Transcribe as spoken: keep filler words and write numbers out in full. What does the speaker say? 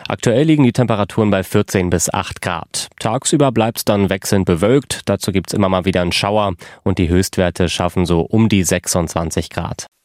Aktuell liegen die Temperaturen bei vierzehn bis acht Grad. Tagsüber bleibt es dann wechselnd bewölkt, dazu gibt es immer mal wieder einen Schauer und die Höchstwerte schaffen so um die sechsundzwanzig Grad.